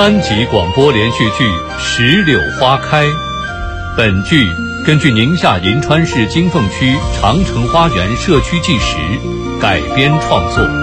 3集广播连续剧《石榴花开》。本剧根据宁夏银川市金凤区长城花园社区纪实改编创作。